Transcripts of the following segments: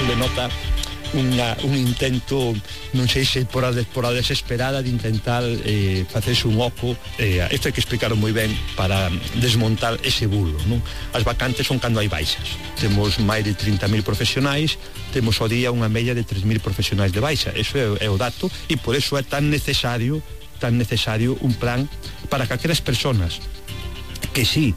nota un intento, non sei se por a desesperada de intentar facerse un oco. Isto hai que explicarlo moi ben para desmontar ese bulo, non? As vacantes son cando hai baixas. Temos máis de 30.000 profesionais, temos ao día unha media de 3.000 profesionais de baixa. Eso é o dato, e por eso é tan necesario un plan para que aquelas persoas que sí,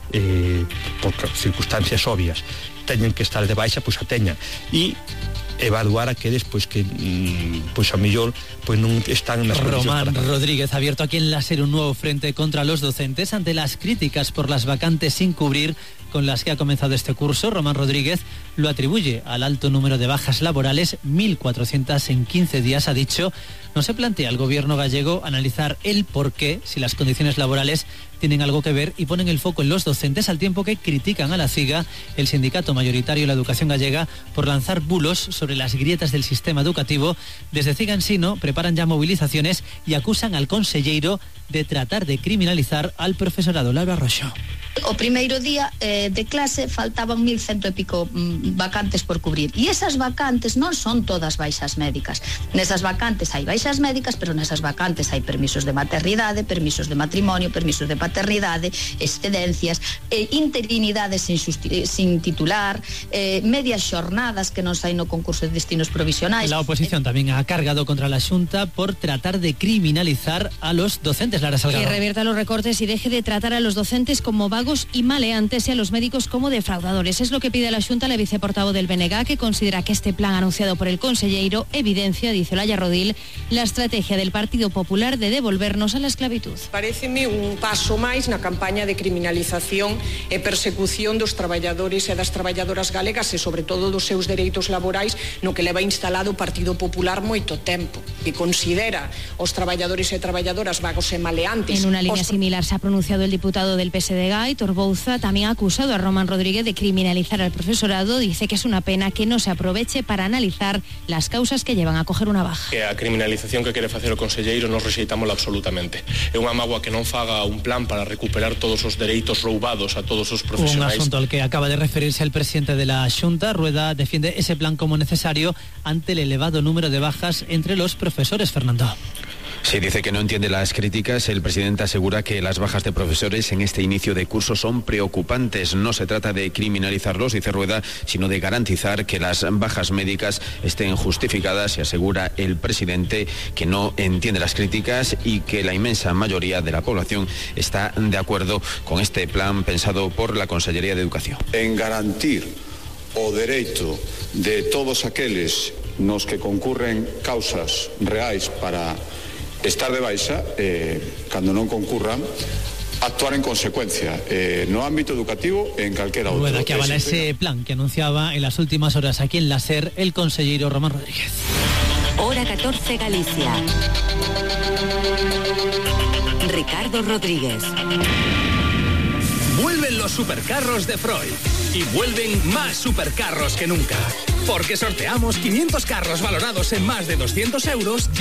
por circunstancias obvias, teñen que estar de baixa, pois a teñan, e evaluar aqueles pois que pois a mellor pois non están nas Román Rodríguez ha abierto aquí en la SER un nuevo frente contra los docentes ante las críticas por las vacantes sin cubrir con las que ha comenzado este curso. Román Rodríguez lo atribuye al alto número de bajas laborales, 1.400 en 15 días, ha dicho. No se plantea el gobierno gallego analizar el porqué, si las condiciones laborales tienen algo que ver, y ponen el foco en los docentes, al tiempo que critican a la CIGA, el sindicato mayoritario de la educación gallega, por lanzar bulos sobre las grietas del sistema educativo. Desde CIGA Ensino preparan ya movilizaciones y acusan al conselleiro de tratar de criminalizar al profesorado. Laura Roxo. O primeiro día de clase faltaban 1.100 e pico vacantes por cubrir, e esas vacantes non son todas baixas médicas. Nesas vacantes hai baixas médicas, pero nesas vacantes hai permisos de maternidade, permisos de matrimonio, permisos de paternidade, excedencias, interinidades sin titular, medias xornadas que non saen no concurso de destinos provisionais. La oposición tamén ha cargado contra la Xunta por tratar de criminalizar a los docentes. Lara Salgado. Que revierta los recortes y deje de tratar a los docentes como vagos y maleantes y a los médicos como defraudadores. Es lo que pide la Xunta la viceportavoz del BNG, que considera que este plan anunciado por el conselleiro evidencia, dice Olaya Rodil, la estrategia del Partido Popular de devolvernos a la esclavitud. Paréceme un paso máis na campaña de criminalización e persecución dos traballadores e das traballadoras galegas e sobre todo dos seus dereitos laborais, no que leva instalado o Partido Popular moito tempo, que considera os traballadores e traballadoras vagos e maleantes. En una línea similar se ha pronunciado el diputado del PSDG, Aitor Bouza, también ha acusado a Román Rodríguez de criminalizar al profesorado. Dice que es una pena que no se aproveche para analizar las causas que llevan a coger una baja. Que a criminalización que quere facer o conselleiro nos rexeitámola absolutamente. É unha mágoa que non faga un plan para recuperar todos os dereitos roubados a todos os profesionais. Un asunto al que acaba de referirse el presidente de la Xunta. Rueda defiende ese plan como necesario ante el elevado número de bajas entre los profesores. Fernando. Sí, dice que no entiende las críticas. El presidente asegura que las bajas de profesores en este inicio de curso son preocupantes. No se trata de criminalizarlos, dice Rueda, sino de garantizar que las bajas médicas estén justificadas, y asegura el presidente que no entiende las críticas y que la inmensa mayoría de la población está de acuerdo con este plan pensado por la Consellería de Educación. En garantir o dereito de todos aqueles nos que concurren causas reais para estar de baixa, cando non concurran, actuar en consecuencia, no ámbito educativo e en calquera outro. Rueda que avala ese plan que anunciaba en las últimas horas aquí en la SER el conselleiro Román Rodríguez. Hora 14 Galicia. Ricardo Rodríguez. Vuelven los supercarros de Freud y vuelven más supercarros que nunca, porque sorteamos 500 carros valorados en más de 200 euros